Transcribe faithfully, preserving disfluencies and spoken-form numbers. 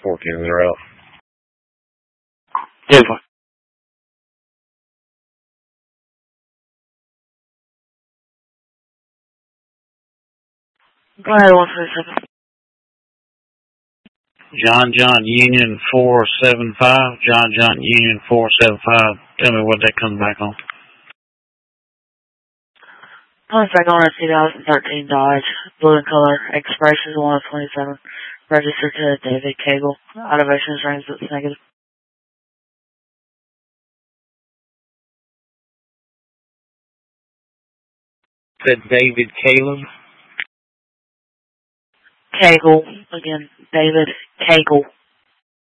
fourteen in a row. Yeah. Go ahead, one twenty-seven. John John Union four seven five. John John Union four seven five. Tell me what that comes back on. Comes back on a two thousand thirteen Dodge, blue in color, expiration is one of twenty-seven, registered to David Cagle. Activation is range that's negative. Said David Caleb. Cagle, again, David Cagle.